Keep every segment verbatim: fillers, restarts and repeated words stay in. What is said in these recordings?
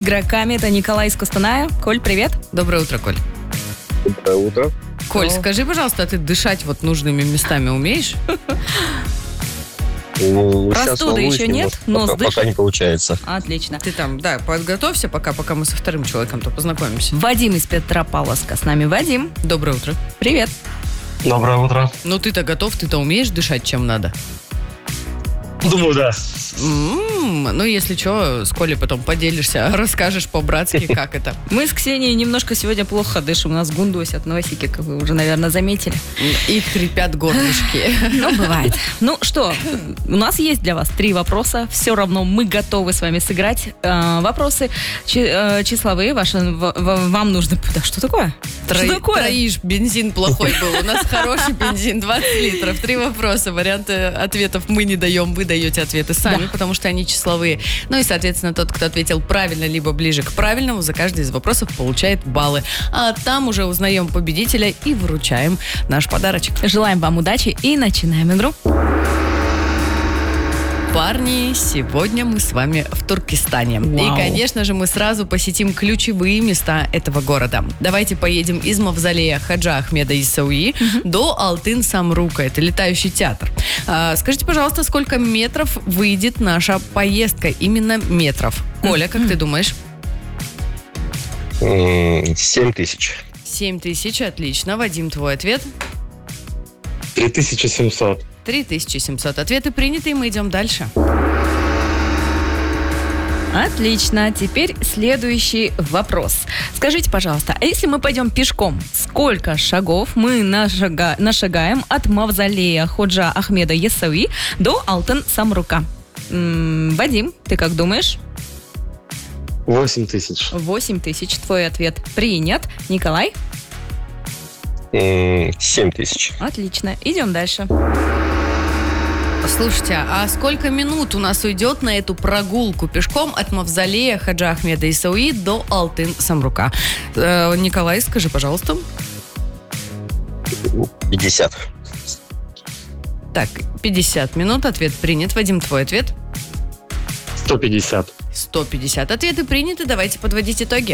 Игроками это Николай из Кустаная. Коль, привет. Доброе утро, Коль. Доброе утро. Коль, О. скажи, пожалуйста, а ты дышать вот нужными местами умеешь? Ну, Простуды еще нет? Нос пока, дышит? пока не получается. Отлично. Ты там, да, подготовься пока, пока мы со вторым человеком-то познакомимся. Вадим из Петропавловска с нами. Вадим. Доброе утро. Привет. Доброе утро. Ну ты-то готов, ты-то умеешь дышать чем надо? Думаю, да. М-м, ну, если что, с Колей потом поделишься, расскажешь по-братски, как это. Мы с Ксенией немножко сегодня плохо дышим. У нас гундосят носики, как вы уже, наверное, заметили. И хрипят горлышки. Ну, бывает. Ну что, у нас есть для вас три вопроса. Все равно мы готовы с вами сыграть. Э, вопросы чи- э, числовые. Ваши, в- в- вам нужно... Да, что такое? Трои, что такое? Троишь, бензин плохой был. У нас хороший бензин, двадцать литров. Три вопроса. Варианты ответов мы не даем, вы даете ответы сами, Да. потому что они числовые. Ну и, соответственно, тот, кто ответил правильно, либо ближе к правильному, за каждый из вопросов получает баллы. А там уже узнаем победителя и вручаем наш подарочек. Желаем вам удачи и начинаем игру. Парни, сегодня мы с вами в Туркестане. Вау. И, конечно же, мы сразу посетим ключевые места этого города. Давайте поедем из мавзолея Хаджа Ахмеда Исауи mm-hmm. до Алтын-Самрука. Это летающий театр. А, скажите, пожалуйста, сколько метров выйдет наша поездка? Именно метров. Коля, как mm-hmm. ты думаешь? Семь тысяч. Семь тысяч, отлично. Вадим, твой ответ? Три тысячи семьсот. Три тысячи семьсот. Ответы приняты, и мы идем дальше. Отлично. Теперь следующий вопрос. Скажите, пожалуйста, а если мы пойдем пешком, сколько шагов мы нашага... нашагаем от мавзолея Ходжа Ахмеда Исауи до Алтын-Самрука? М-м, Вадим, ты как думаешь? Восемь тысяч. Восемь тысяч. Твой ответ принят. Николай? Семь тысяч. Отлично. Идем дальше. Слушайте, а сколько минут у нас уйдет на эту прогулку пешком от мавзолея Хаджа Ахмеда Исауи до Алтын-Самрука? Э, Николай, скажи, пожалуйста. Пятьдесят. Так, пятьдесят минут. Ответ принят. Вадим, твой ответ? Сто пятьдесят. сто пятьдесят. Ответы приняты. Давайте подводить итоги.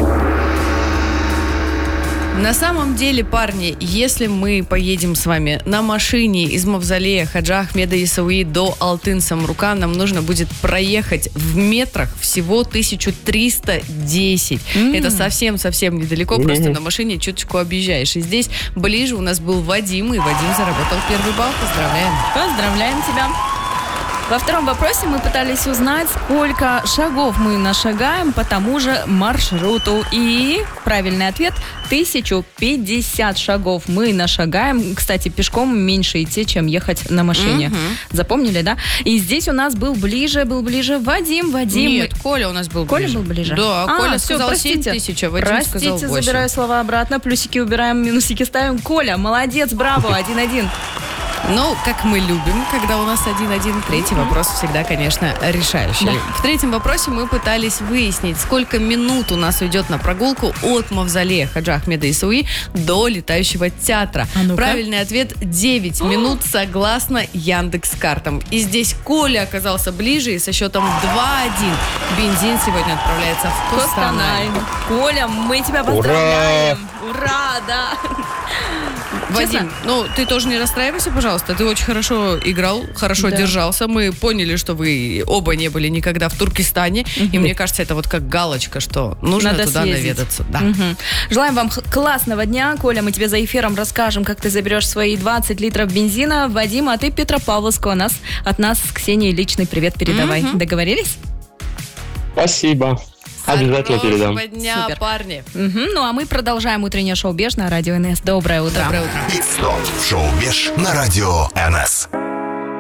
На самом деле, парни, если мы поедем с вами на машине из мавзолея Хаджа Ахмеда Исауи до Алтын-Самрука, нам нужно будет проехать в метрах всего тысяча триста десять. Mm-hmm. Это совсем-совсем недалеко, mm-hmm. просто на машине чуточку объезжаешь. И здесь ближе у нас был Вадим, и Вадим заработал первый балл. Поздравляем. Поздравляем тебя. Во втором вопросе мы пытались узнать, сколько шагов мы нашагаем по тому же маршруту. И правильный ответ – тысяча пятьдесят шагов мы нашагаем. Кстати, пешком меньше идти, чем ехать на машине. Угу. Запомнили, да? И здесь у нас был ближе, был ближе Вадим. Вадим. Нет, Коля у нас был Коля ближе. был ближе? Да, а, Коля все, сказал простите. семь тысяч, а Вадим Простите, сказал восемь. забираю слова обратно. Плюсики убираем, минусики ставим. Коля, молодец, браво, один-один. Ну, как мы любим, когда у нас один-один. Третий mm-hmm. вопрос всегда, конечно, решающий. Да. В третьем вопросе мы пытались выяснить, сколько минут у нас уйдет на прогулку от мавзолея Хаджа Ахмеда Исауи до летающего театра. А ну-ка. Правильный ответ – девять минут согласно Яндекс.Картам. И здесь Коля оказался ближе, и со счетом два-один бензин сегодня отправляется в Костанай. Коля, мы тебя поздравляем. Ура, Ура да. Вадим, Честно? ну ты тоже не расстраивайся, пожалуйста. Ты очень хорошо играл, хорошо Да. держался. Мы поняли, что вы оба не были никогда в Туркестане. Угу. И мне кажется, это вот как галочка, что нужно Надо туда съездить. наведаться. Да. Угу. Желаем вам х- классного дня. Коля, мы тебе за эфиром расскажем, как ты заберешь свои двадцать литров бензина. Вадим, а ты Петропавловска. У нас, от нас с Ксенией личный привет передавай. Угу. Договорились? Спасибо. Обязательно передам. Хорошего дня, Супер. парни. Угу. Ну а мы продолжаем утреннее шоу «Беж» на радио эн эс. Доброе утро. Доброе утро. Шоу «Беж» на радио эн эс.